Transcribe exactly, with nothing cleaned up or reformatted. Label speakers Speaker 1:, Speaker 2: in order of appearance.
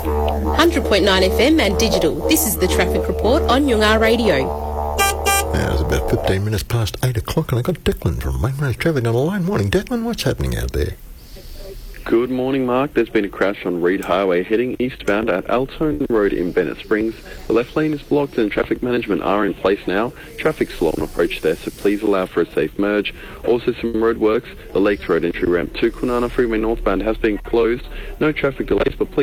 Speaker 1: one hundred point nine F M and digital. This is the Traffic Report on Yungar Radio.
Speaker 2: Now it's about fifteen minutes past eight o'clock and I got Declan from Mainrose Traffic on the line. Morning, Declan. What's happening out there?
Speaker 3: Good morning, Mark. There's been a crash on Reed Highway heading eastbound at Altone Road in Bennett Springs. The left lane is blocked and traffic management are in place now. Traffic's slow on approach there, so please allow for a safe merge. Also some roadworks. The Lakes Road entry ramp to Kwinana Freeway northbound has been closed. No traffic delays, but please